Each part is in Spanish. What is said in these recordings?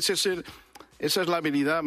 esa es la habilidad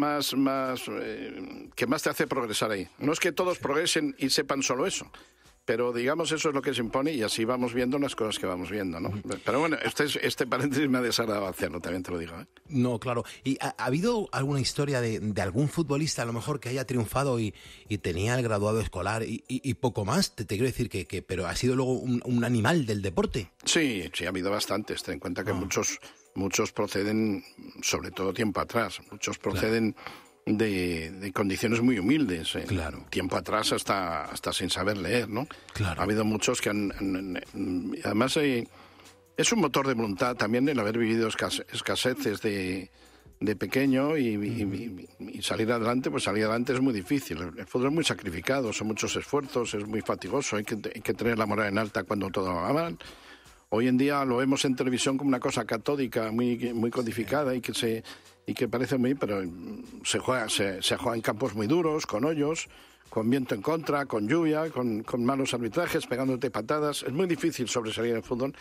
que más te hace progresar ahí. No es que todos progresen y sepan solo eso, pero digamos eso es lo que se impone y así vamos viendo las cosas que vamos viendo, ¿no? Pero bueno, este paréntesis me ha desagradado hacerlo, también te lo digo, ¿eh? No, claro. ¿Y ha habido alguna historia de algún futbolista a lo mejor que haya triunfado y tenía el graduado escolar y poco más? Te quiero decir pero ha sido luego un animal del deporte. Sí, ha habido bastantes. Ten en cuenta que muchos proceden, sobre todo tiempo atrás, muchos proceden de condiciones muy humildes. Claro. Tiempo atrás hasta sin saber leer, ¿no? Claro. Ha habido muchos que además es un motor de voluntad también el haber vivido escaseces de pequeño y salir adelante, pues salir adelante es muy difícil. El fútbol es muy sacrificado, son muchos esfuerzos, es muy fatigoso, hay que tener la moral en alta cuando todo va mal. Hoy en día lo vemos en televisión como una cosa catódica, muy codificada y que parece muy... Pero se juega en campos muy duros, con hoyos, con viento en contra, con lluvia, con malos arbitrajes, pegándote patadas. Es muy difícil sobresalir en el fútbol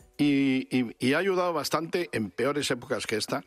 y ha ayudado bastante en peores épocas que esta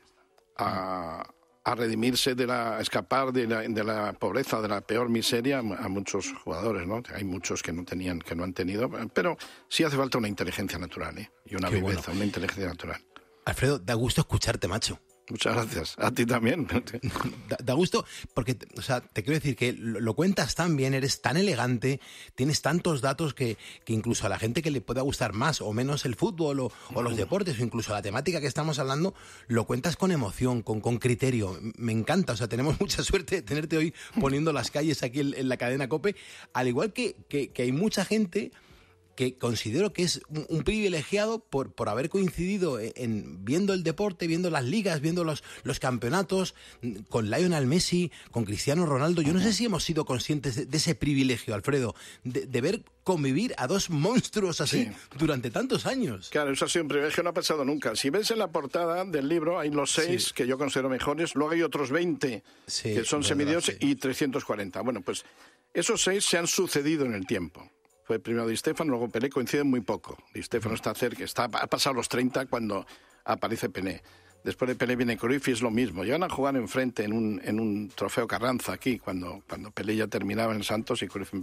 a redimirse a escapar de la pobreza, de la peor miseria a muchos jugadores, ¿no? Hay muchos que no han tenido, pero sí hace falta una inteligencia natural, ¿eh? Y una viveza, una inteligencia natural. Alfredo, da gusto escucharte, macho. Muchas gracias. A ti también. Da gusto porque, o sea, te quiero decir que lo cuentas tan bien, eres tan elegante, tienes tantos datos que incluso a la gente que le pueda gustar más o menos el fútbol o los deportes o incluso la temática que estamos hablando, lo cuentas con emoción, con criterio. Me encanta, o sea, tenemos mucha suerte de tenerte hoy poniendo las calles aquí en la cadena COPE, al igual que hay mucha gente que considero que es un privilegiado por haber coincidido en viendo el deporte, viendo las ligas, viendo los campeonatos, con Lionel Messi, con Cristiano Ronaldo. Yo no sé si hemos sido conscientes de ese privilegio, Alfredo, de ver convivir a dos monstruos así durante tantos años. Claro, eso ha sido un privilegio, no ha pasado nunca. Si ves en la portada del libro, hay los 6 que yo considero mejores, luego hay otros 20 que son semidioses y 340. Bueno, pues esos 6 se han sucedido en el tiempo. Fue primero Di Stéfano, luego Pelé, coinciden muy poco. Di Stéfano está cerca, ha pasado los 30 cuando aparece Pelé. Después de Pelé viene Cruyff y es lo mismo. Llegan a jugar enfrente en un trofeo Carranza aquí, cuando Pelé ya terminaba en el Santos y Cruyff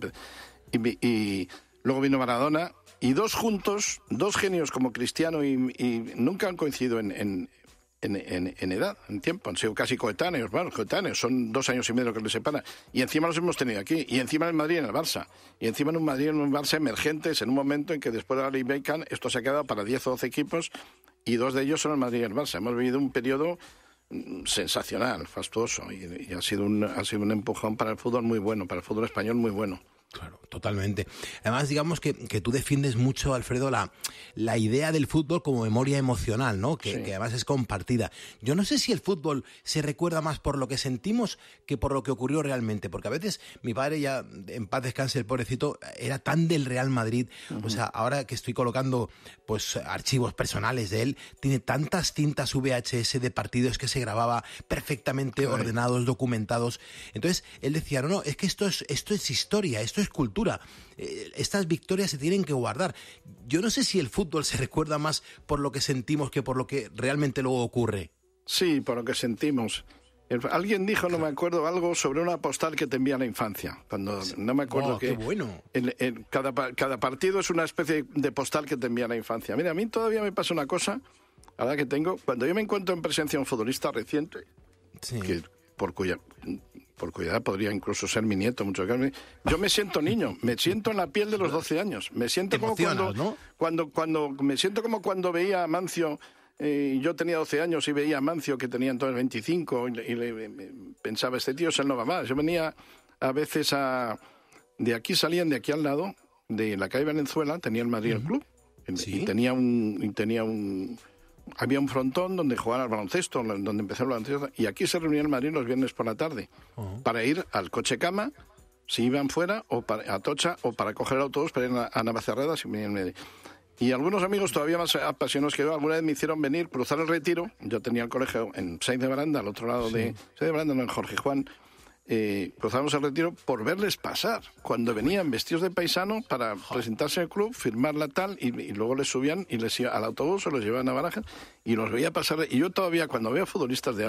y luego vino Maradona. Y dos juntos, dos genios como Cristiano y nunca han coincidido en edad, en tiempo, han sido casi coetáneos, son 2 años y medio que les separa, y encima los hemos tenido aquí, y encima en el Madrid y en el Barça, y encima en un Madrid y en un Barça emergentes en un momento en que después de la Ley Beckham esto se ha quedado para 10 o 12 equipos, y 2 de ellos son el Madrid y el Barça. Hemos vivido un periodo sensacional, fastuoso, y ha sido un empujón para el fútbol muy bueno, para el fútbol español muy bueno. Claro, totalmente. Además, digamos que tú defiendes mucho, Alfredo, la idea del fútbol como memoria emocional, ¿no? Que además es compartida. Yo no sé si el fútbol se recuerda más por lo que sentimos que por lo que ocurrió realmente, porque a veces mi padre, ya en paz descanse el pobrecito, era tan del Real Madrid. O sea, ahora que estoy colocando pues archivos personales de él, tiene tantas cintas VHS de partidos que se grababa perfectamente ordenados, documentados. Entonces, él decía, no, es que esto es historia, esto es cultura. Estas victorias se tienen que guardar. Yo no sé si el fútbol se recuerda más por lo que sentimos que por lo que realmente luego ocurre. Sí, por lo que sentimos. Alguien dijo, no me acuerdo, algo sobre una postal que te envía la infancia. Cuando no me acuerdo qué bueno. Cada partido es una especie de postal que te envía la infancia. Mira, a mí todavía me pasa una cosa, ahora que tengo, cuando yo me encuentro en presencia de un futbolista reciente, que por cuya edad podría incluso ser mi nieto, yo me siento niño, me siento en la piel de los 12 años, me siento como cuando veía a Mancio, yo tenía 12 años y veía a Mancio que tenía entonces 25 y pensaba, este tío se no va más. Yo venía a veces de aquí salían, de aquí al lado, de la calle Venezuela, tenía el Madrid el club, y había un frontón donde jugaban al baloncesto, donde empezó el baloncesto, y aquí se reunía el Madrid los viernes por la tarde para ir al coche cama, si iban fuera, o a Atocha, o para coger el autobús para ir a Navacerrada. Y algunos amigos todavía más apasionados que yo, alguna vez me hicieron venir, cruzar el Retiro. Yo tenía el colegio en Sainz de Baranda, al otro lado de Sainz de Baranda, no, en Jorge Juan. Cruzábamos el Retiro por verles pasar cuando venían vestidos de paisano para presentarse al club, firmar la tal y luego les subían y les iban al autobús o los llevaban a Barajas y los veía pasar. Y yo todavía cuando veo futbolistas de